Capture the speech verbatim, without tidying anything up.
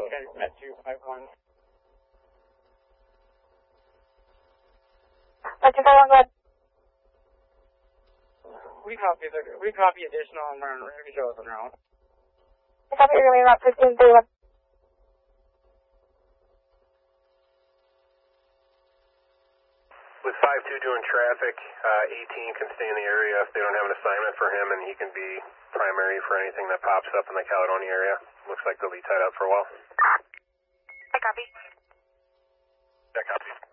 Okay, at two five one. At two five one, go ahead. We copy the, we copy additional and we're ready to go with the route. I copy you're going to be about fifteen thirty-one. With five two doing traffic, uh, eighteen can stay in the area if they don't have an assignment for him, and he can be primary for anything that pops up in the Caledonia area. Looks like they'll be tied up for a while. I copy. Yeah, copy.